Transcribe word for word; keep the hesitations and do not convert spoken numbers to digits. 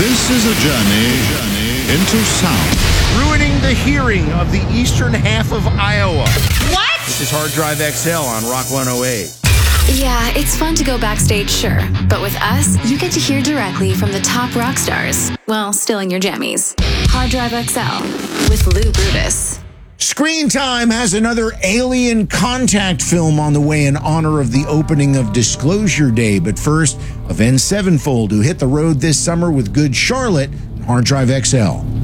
This is a journey, journey into sound. Ruining the hearing of the eastern half of Iowa. What? This is Hard Drive X L on Rock one oh eight. Yeah, it's fun to go backstage, sure. But with us, you get to hear directly from the top rock stars. Well, still in your jammies. Hard Drive X L with Lou Brutus. Screen Time has another Alien Contact film on the way in honor of the opening of Disclosure Day. But first, Avenged Sevenfold, who hit the road this summer with Good Charlotte, Hard Drive X L.